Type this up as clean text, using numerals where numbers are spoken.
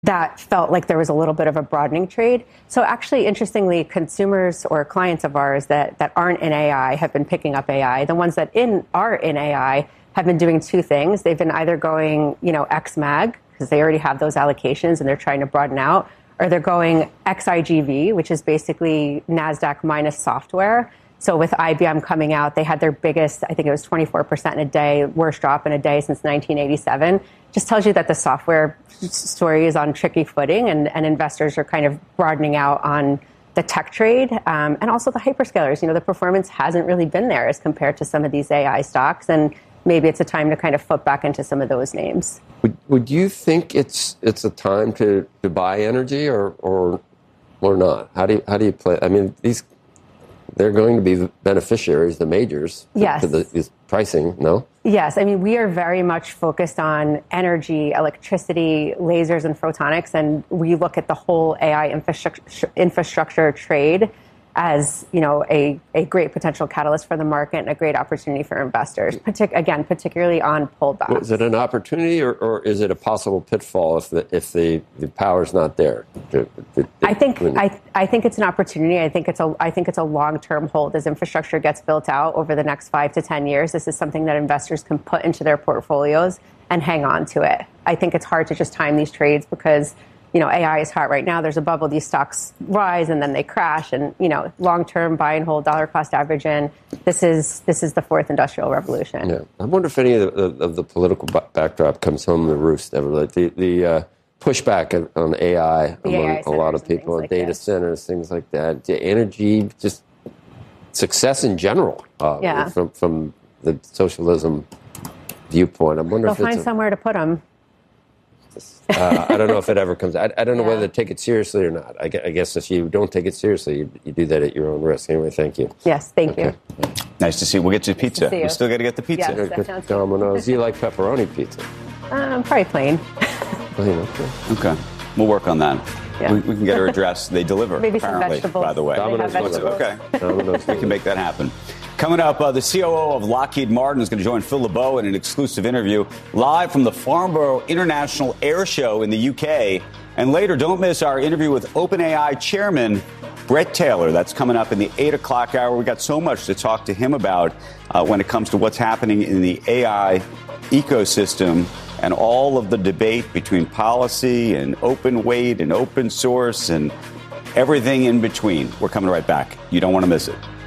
that felt like there was a little bit of a broadening trade. So actually, interestingly, consumers or clients of ours that aren't in AI have been picking up AI. The ones that are in AI have been doing two things. They've been either going, XMAG, because they already have those allocations and they're trying to broaden out, or they're going XIGV, which is basically NASDAQ minus software. So with IBM coming out, they had their biggest, I think it was 24% in a day, worst drop in a day since 1987. Just tells you that the software story is on tricky footing, and investors are kind of broadening out on the tech trade, and also the hyperscalers. The performance hasn't really been there as compared to some of these AI stocks, and maybe it's a time to kind of flip back into some of those names. Would you think it's a time to buy energy or not? How do you play? I mean, they're going to be the beneficiaries, the majors, yes, to this pricing, no? Yes. I mean, we are very much focused on energy, electricity, lasers, and photonics, and we look at the whole AI infrastructure trade as, a great potential catalyst for the market and a great opportunity for investors, particularly on pullbacks. Well, is it an opportunity or is it a possible pitfall if the power's not there? I think it's an opportunity. I think it's a long-term hold as infrastructure gets built out over the next 5 to 10 years. This is something that investors can put into their portfolios and hang on to it. I think it's hard to just time these trades because AI is hot right now. There's a bubble. These stocks rise and then they crash. And, long-term buy and hold, dollar cost average in. This is the fourth industrial revolution. Yeah. I wonder if any of the political backdrop comes home to roost ever. Like the pushback on AI among a lot of people, and data centers, things like that. The energy, just success in general from the socialism viewpoint. I wonder they'll find somewhere to put them. I don't know if it ever comes. I don't know whether to take it seriously or not. I guess if you don't take it seriously, you do that at your own risk. Anyway, thank you. Yes, thank you. Nice to see you. We'll get you pizza. We still got to get the pizza. Yes, that sounds Domino's. Do you like pepperoni pizza? Probably plain. Plain, okay. We'll work on that. Yeah. We can get her address. They deliver, maybe apparently, some vegetables. by the way. Domino's. Okay. Domino's. We can make that happen. Coming up, the COO of Lockheed Martin is going to join Phil LeBeau in an exclusive interview live from the Farnborough International Air Show in the UK. And later, don't miss our interview with OpenAI chairman Bret Taylor. That's coming up in the 8 o'clock hour. We got so much to talk to him about when it comes to what's happening in the AI ecosystem and all of the debate between policy and open weight and open source and everything in between. We're coming right back. You don't want to miss it.